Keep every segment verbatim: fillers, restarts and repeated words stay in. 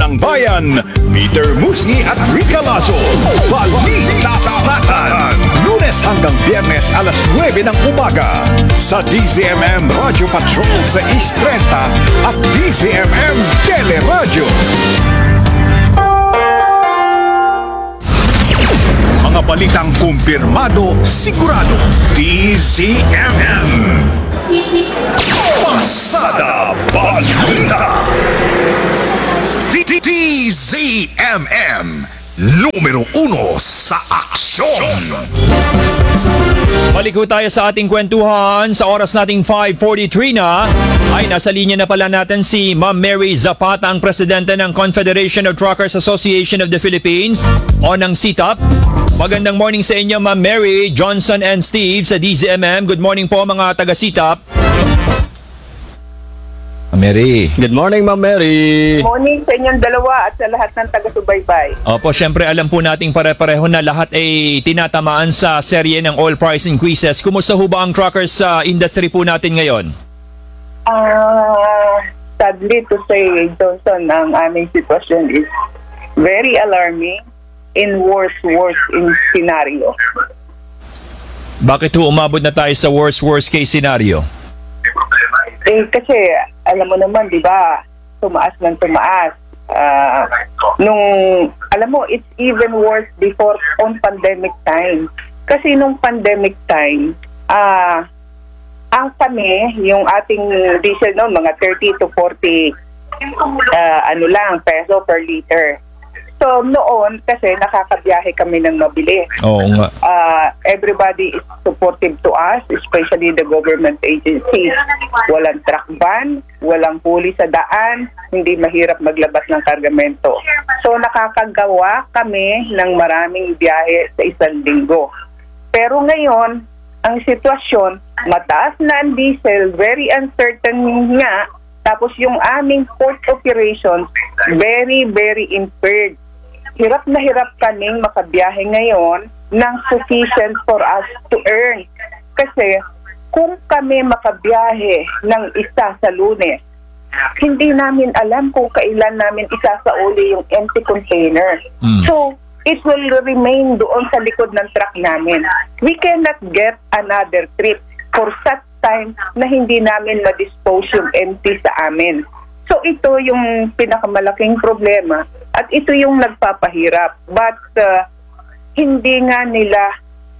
ng Bayan, Peter Musni at Rica Lazo. Balita-Talatan, Lunes hanggang Biyernes alas nuwebe ng umaga sa D Z M M Radio Patrol sa East trenta at D Z M M Teleradio. Mga balitang kumpirmado, sigurado, D Z M M. Pasada Balita. D Z M M, numero uno sa aksyon. Balik tayo sa ating kwentuhan. Sa oras nating five forty-three na, ay nasa linya na pala natin si Ma'am Mary Zapata, ang presidente ng Confederation of Truckers Association of the Philippines o ng C T A P. Magandang morning sa inyo, Ma'am Mary, Johnson and Steve sa D Z M M. Good morning po mga taga-C T A P. Mary. Good morning, Ma'am Mary. Morning sa inyong dalawa at sa lahat ng taga-subaybay. Opo, syempre alam po nating pare-pareho na lahat ay tinatamaan sa serye ng oil price increases. Kumusta ho ba ang truckers sa industry po natin ngayon? Ah, uh, sadly to say, Johnson, ang aming sitwasyon is very alarming in worst, worst in scenario. Bakit ho umabot na tayo sa worst, worst case scenario? Eh, kasi, alam mo naman, di ba, tumaas ng tumaas. Uh, nung, alam mo, it's even worse before on pandemic time. Kasi nung pandemic time, ah, uh, ang kami, yung ating diesel noon, mga thirty to forty, uh, ano lang, peso per liter. So, noon, kasi nakakabiyahe kami ng mabili. Oo nga. Uh, everybody is supportive to us, especially the government agencies. Walang truck ban, walang huli sa daan, hindi mahirap maglabas ng kargamento. So, nakakagawa kami ng maraming biyahe sa isang linggo. Pero ngayon, ang sitwasyon, mataas na ang diesel, very uncertain nga, tapos yung aming port operations, very, very impaired. Hirap na hirap kaming makabiyahe ngayon ng sufficient for us to earn. Kasi kung kami makabiyahe ng isa sa Lunes, hindi namin alam kung kailan namin isasauli yung empty container. Mm. So, it will remain doon sa likod ng truck namin. We cannot get another trip for such time na hindi namin ma-dispose yung empty sa amin. So, ito yung pinakamalaking problema. At ito yung nagpapahirap. But uh, hindi nga nila,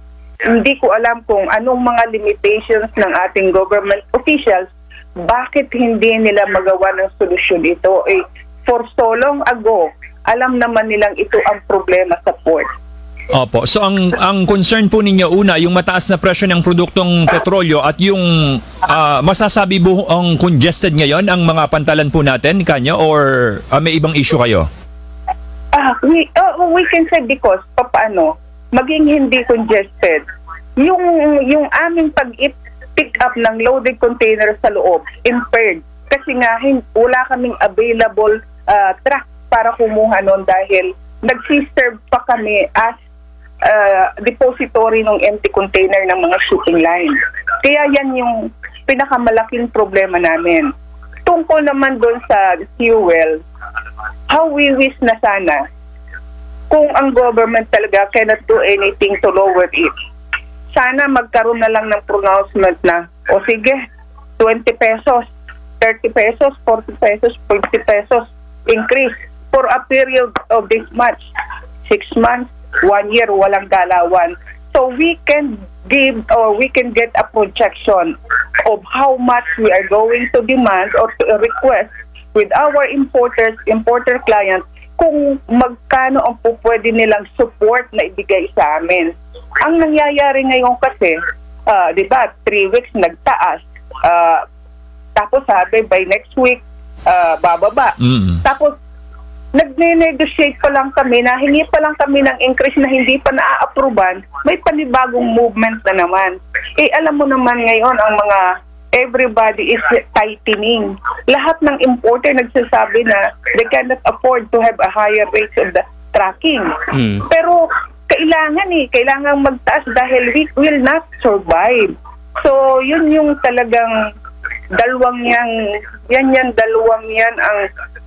hindi ko alam kung anong mga limitations ng ating government officials, bakit hindi nila magawa ng solusyon ito. Eh, for so long ago, alam naman nilang ito ang problema sa port. Opo. So ang ang concern po ninyo, una, yung mataas na presyo ng produktong petrolyo at yung uh, masasabi po ang congested ngayon ang mga pantalan po natin, kanyo, or uh, may ibang issue kayo? Ah, we, uh, we can say because, paano, maging hindi congested, yung, yung aming pag-pick up ng loaded container sa loob, impaired. Kasi nga, hin- wala kaming available uh, truck para kumuha nun dahil nag-serve pa kami as uh, depository ng empty container ng mga shipping line. Kaya yan yung pinakamalaking problema namin. Tungkol naman doon sa fuel, how we wish na sana kung ang government talaga cannot do anything to lower it. Sana magkaroon na lang ng pronouncement na, o sige, twenty pesos, thirty pesos, forty pesos, fifty pesos increase for a period of this much. Six months, one year, walang galawan. So we can give or we can get a projection of how much we are going to demand or to request with our importers, importer clients, kung magkano ang pupwede nilang support na ibigay sa amin. Ang nangyayari ngayon kasi, uh, di ba, three weeks nagtaas, uh, tapos sabi by next week, uh, bababa. Mm-hmm. Tapos, nagne-negotiate pa lang kami, na hingi pa lang kami ng increase na hindi pa na-approvean, may panibagong movement na naman. Eh, alam mo naman ngayon, ang mga everybody is tightening. Lahat ng importer nagsasabi na they cannot afford to have a higher rate of the tracking. Mm. Pero kailangan eh, kailangan magtaas dahil we will not survive. So, yun yung talagang dalawang yan, yan yan, dalawang yan ang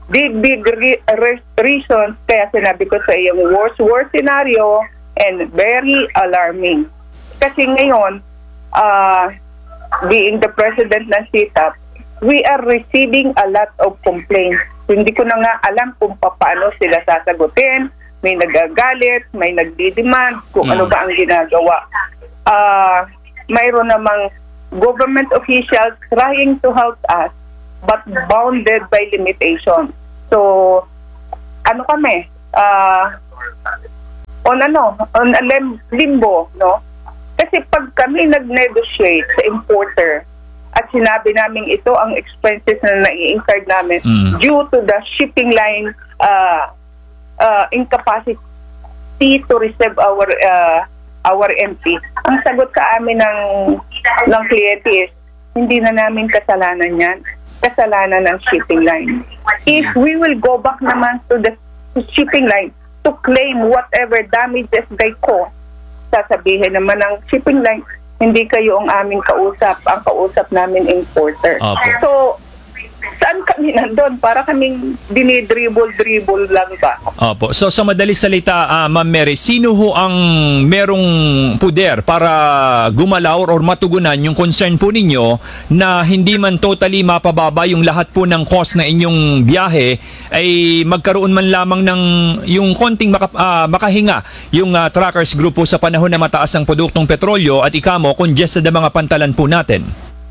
big, big re- re- reasons kaya sinabi ko sa iyo yung worst, worst scenario and very alarming. Kasi ngayon, uh, being the president ng C T A P, we are receiving a lot of complaints. Hindi ko na nga alam kung paano sila sasagutin. May nagagalit, may nagdidemand, kung Mm. ano ba ang ginagawa. Uh, mayroon namang government officials trying to help us but bounded by limitation. So, ano kami? Uh, on ano? On a lim- limbo, no? Kasi pag kami nag-negotiate sa importer at sinabi namin ito ang expenses na nai-incurred namin Mm. due to the shipping line uh, uh, incapacity to receive our uh, our M P. Ang sagot sa amin ng ng kliyente is, hindi na namin kasalanan yan. Kasalanan ng shipping line. If we will go back naman to the shipping line to claim whatever damages they cause, sasabihin naman ng shipping line, hindi kayo ang aming kausap, ang kausap namin importer. Opo. So, saan kami nandun? Para kaming dinidribble-dribble lang ba? Opo. So sa madalis salita, ah, Ma'am Mary, sino ho ang merong puder para gumalaw or matugunan yung concern po ninyo na hindi man totally mapababa yung lahat po ng cost na inyong biyahe, ay magkaroon man lamang ng yung konting maka, ah, makahinga yung ah, truckers group po sa panahon na mataas ang produktong petrolyo at ikamo congested ang mga pantalan po natin?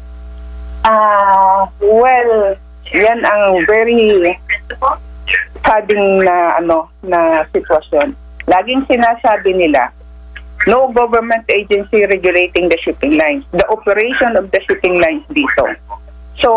Ah, well, yan ang very sadding na ano na sitwasyon. Laging sinasabi nila, no government agency regulating the shipping lines, the operation of the shipping lines dito. So,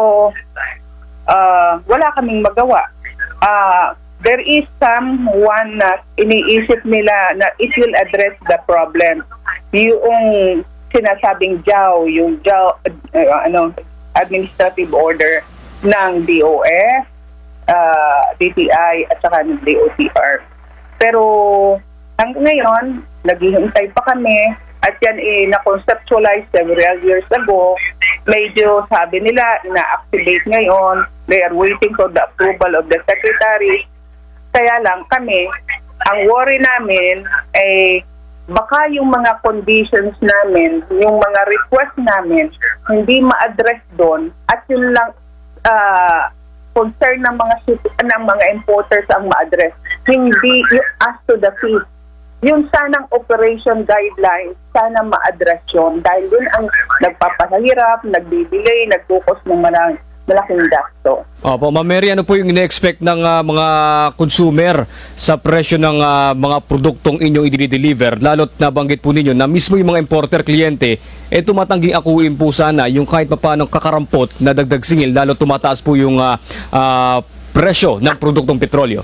uh, wala kaming magawa. Uh, there is someone na iniisip nila na it will address the problem. Yung sinasabing J A O, yung J A O, uh, ano, administrative order ng D O F, uh, D T I at saka ng D O T R. Pero hanggang ngayon, naghihintay pa kami at yan eh, na-conceptualize several years ago. Medyo sabi nila, na-activate ngayon. They are waiting for the approval of the secretary. Kaya lang kami, ang worry namin ay baka yung mga conditions namin, yung mga request namin, hindi ma-address doon at yun lang uh, concern ng mga ng mga importers ang ma-address. Hindi yung as to the fees. Yung sanang operation guidelines, sana ma-address yun. Dahil yun ang nagpapahirap, nagbidelay, nagtukos ng malaking, malaking gasto. Opo, Ma'am Mary, ano po yung ine-expect ng ah, mga consumer sa presyo ng ah, mga produktong inyong i-deliver? Lalo't nabanggit po ninyo na mismo yung mga importer kliyente, eh tumatangging akuin po sana yung kahit papaanong kakarampot na dagdag singil, lalo tumataas po yung ah, ah, presyo ng produktong petrolyo.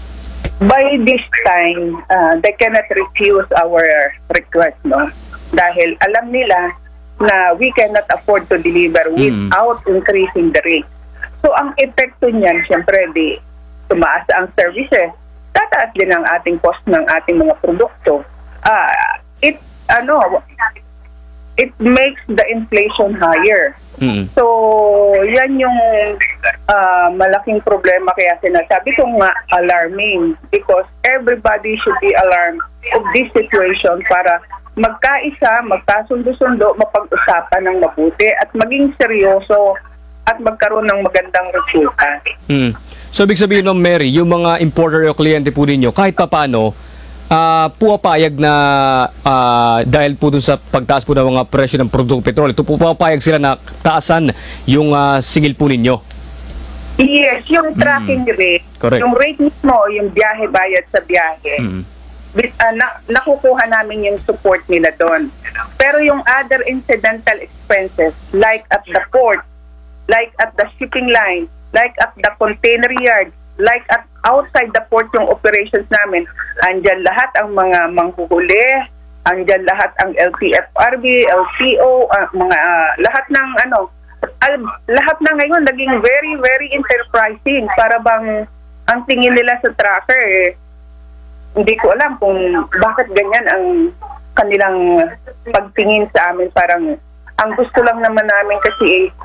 By this time, uh, they cannot refuse our request, no? Dahil alam nila na we cannot afford to deliver without increasing the rate. So, ang epekto niyan, syempre, di tumaas ang services. Tataas din ang ating cost ng ating mga produkto. Uh, it, ano, it makes the inflation higher. Mm. So, yan yung uh, malaking problema. Kaya sinasabi ko nga alarming because everybody should be alarmed of this situation para magkaisa, magkasundo-sundo, mapag-usapan ng mabuti at maging seryoso at magkaroon ng magandang resulta. Mm. So, ibig sabihin, Ma'am Mary, yung mga importer o kliyente po ninyo, kahit papaano, Uh, puwapayag na uh, dahil po dun sa pagtaas po ng mga presyo ng produktong petrolyo, ito po puwapayag sila na taasan yung uh, singil po ninyo? Yes, yung tracking mm. rate, Correct. yung rate mismo, yung biyahe bayad sa biyahe, Mm. uh, na, nakukuha namin yung support nila doon. Pero yung other incidental expenses, like at the port, like at the shipping line, like at the container yard, like at outside the port yung operations namin, andyan lahat ang mga manghuhuli, andyan lahat ang L T F R B, L T O, uh, mga uh, lahat ng ano, al- lahat na ngayon naging very very enterprising. Para bang ang tingin nila sa tracker eh, hindi ko alam kung bakit ganyan ang kanilang pagtingin sa amin. Parang ang gusto lang naman namin kasi eh,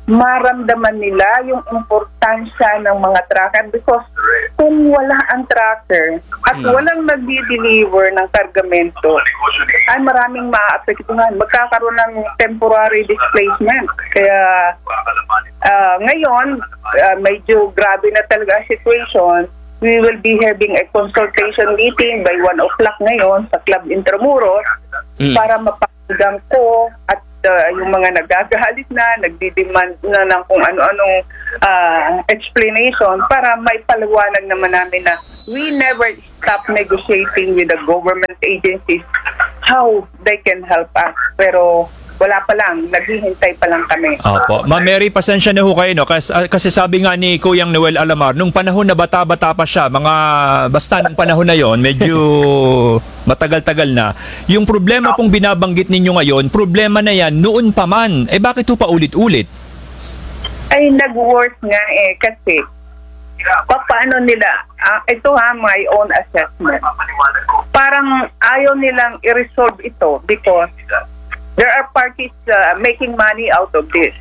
maramdaman nila yung importansya ng mga tracker, because kung wala ang tracker at walang nagdi-deliver ng kargamento, ay maraming maaapektuhan. Magkakaroon ng temporary displacement. Kaya uh, ngayon, uh, medyo grabe na talaga ang situation. We will be having a consultation meeting by one o'clock ngayon sa Club Intramuros Mm. para mapakinggan ko at uh, yung mga nagagalit na, nagdidemand na ng kung ano-anong uh, explanation para may paliwanag naman namin na we never stop negotiating with the government agencies how they can help us. Pero wala pa lang, naghihintay pa lang kami. Opo. Ma'am Mary, pasensya na ho kayo, no? Kasi, kasi sabi nga ni Kuyang Noel Alamar, nung panahon na bata-bata pa siya, mga basta nung panahon na yon, medyo matagal-tagal na, yung problema pong binabanggit ninyo ngayon, problema na yan noon pa man. Eh bakit ho pa ulit-ulit? Ay, nag-work nga eh, kasi pa- paano nila, ah, ito ha, my own assessment. Parang ayaw nilang i-resolve ito because there are parties uh, making money out of this.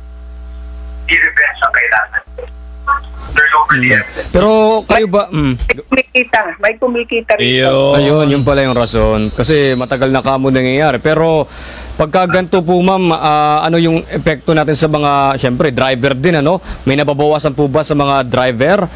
Pero kayo ba... Mm. May kumikita, may kumikita rito. Iyo. Ayun, yun pala yung rason. Kasi matagal na kamo nangyayari. Pero pagka ganito po ma'am, ah, ano yung epekto natin sa mga, syempre, driver din, ano? May nababawasan po ba sa mga driver?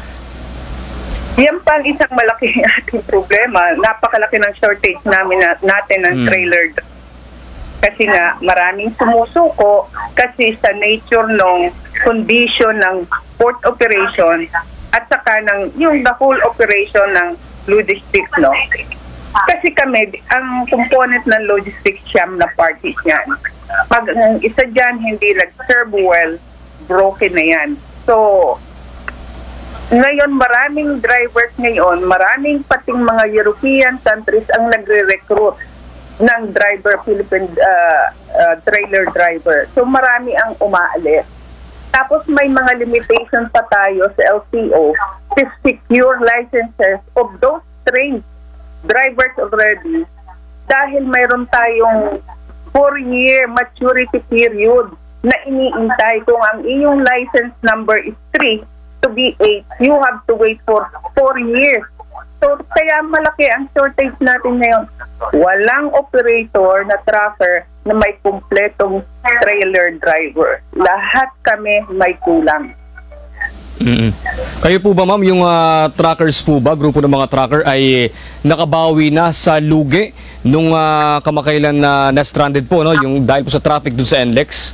Yan pa ang isang malaking ating problema. Napakalaki ng shortage namin na, natin ng Hmm. trailer. Kasi nga, maraming sumusuko kasi sa nature ng condition ng port operation at saka ng yung the whole operation ng logistics, no? Kasi kami, ang component ng logistics siyam na parties yan. Pag ang isa dyan hindi nag-serve well, broken na yan. So, ngayon maraming drivers ngayon, maraming pating mga European countries ang nagre-recruit ng driver, Philippine uh, uh, trailer driver. So marami ang umaalis. Tapos may mga limitations pa tayo sa L T O to secure licenses of those trained drivers already dahil mayroon tayong four-year maturity period na iniintay. Kung ang iyong license number is three to be eight, you have to wait for four years. So, kaya malaki ang shortage natin ngayon. Walang operator na tracker na may kumpletong trailer driver. Lahat kami may kulang. Mm-mm. Kayo po ba ma'am, yung ah, trackers po ba, grupo ng mga tracker ay nakabawi na sa lugi nung ah, kamakailan na na-stranded po, no? Yung dahil po sa traffic dun sa N L E X?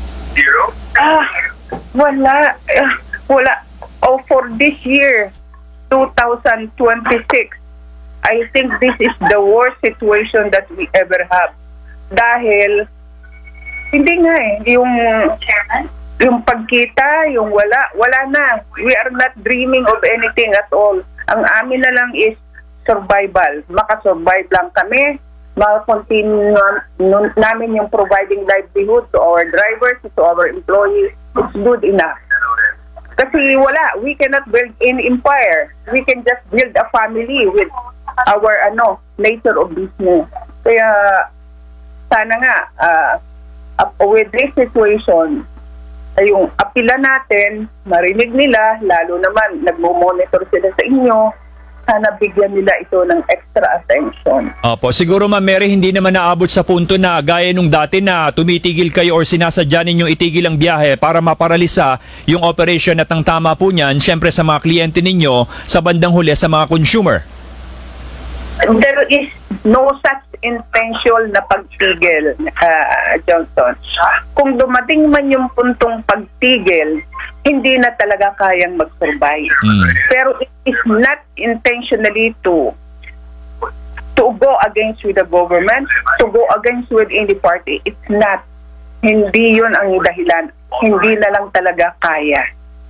Ah, wala. Ah, wala. Oh, for this year, two thousand twenty-six, I think this is the worst situation that we ever have. Dahil, hindi nga eh, yung, yung pagkita, yung wala, wala na. We are not dreaming of anything at all. Ang amin na lang is survival. Makasurvive lang kami. Makakontinue nun- namin yung providing livelihood to our drivers, to our employees. It's good enough. Kasi wala, we cannot build an empire. We can just build a family with our ano nature of business. Kaya sana nga uh, with this situation, ay yung apila natin, marinig nila, lalo naman nagmo-monitor sila sa inyo, sana bigyan nila ito ng extra attention. Opo, siguro Ma'am Mary, hindi naman naabot sa punto na gaya nung dati na tumitigil kayo or sinasadya ninyong itigil ang biyahe para maparalisa yung operation at ang tama po niyan, syempre sa mga kliyente ninyo, sa bandang huli sa mga consumer. There is no such intention na pagtigil, uh, Johnson. Kung dumating man yung puntong pagtigil, hindi na talaga kayang mag-survive. Mm. Pero it is not intentionally to to go against with the government, to go against with any party. It's not. Hindi yun ang dahilan. Hindi na lang talaga kaya.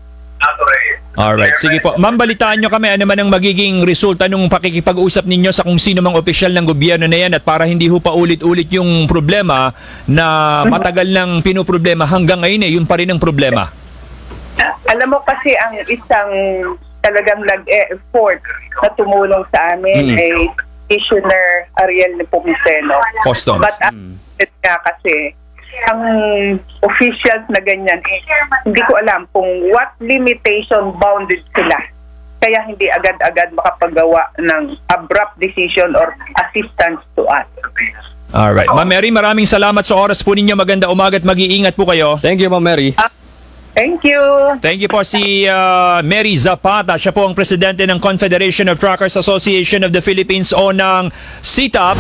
Alright, sige po. Ma'am, balitaan nyo kami ano man ang magiging resulta nung pakikipag-usap ninyo sa kung sino mang opisyal ng gobyerno na yan at para hindi ho pa ulit-ulit yung problema na matagal nang pinoproblema hanggang ngayon eh, yun pa rin ang problema. Alam mo kasi ang isang talagang nag-effort na tumulong sa amin Mm. ay Commissioner Ariel Nepomuceno. Customs. But mm. nga kasi ang officials na ganyan, eh, hindi ko alam kung what limitation bounded sila. Kaya hindi agad-agad makapagawa ng abrupt decision or assistance to us. Alright. Ma'am Mary, maraming salamat sa oras po ninyo. Maganda umaga at mag-iingat po kayo. Thank you, Ma'am Mary. Thank you. Thank you po si uh, Mary Zapata. Siya po ang presidente ng Confederation of Truckers Association of the Philippines o ng C T A P.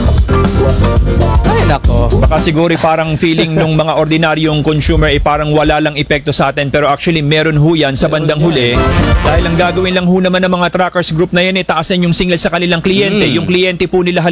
Ay, nako. Baka siguro parang feeling nung mga ordinaryong consumer ay parang wala lang epekto sa atin, pero actually meron ho yan sa bandang huli. Dahil ang gagawin lang ho naman ng mga truckers group na yan ay taasan yung single sa kanilang kliyente. Yung kliyente po nila